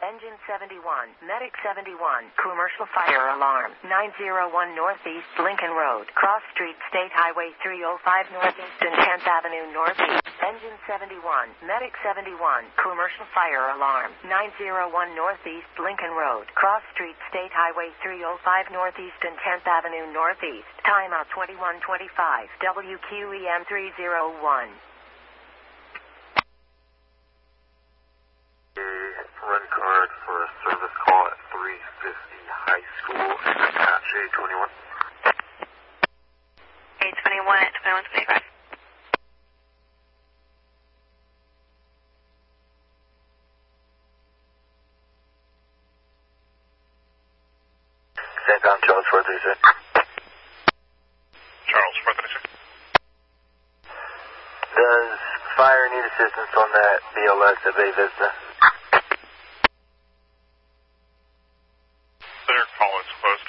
Engine 71, Medic 71, commercial fire alarm, 901 Northeast Lincoln Road, Cross Street, State Highway 305 Northeast and 10th Avenue Northeast. Engine 71, Medic 71, commercial fire alarm, 901 Northeast Lincoln Road, Cross Street, State Highway 305 Northeast and 10th Avenue Northeast. Timeout 2125, WQEM 301. Run card for a service call at 350 High School and attach A21. A21 at 2125. Sandbound Charles 436. Charles 436. Does fire need assistance on that BLS at Bay Vista? Clear, call is closed.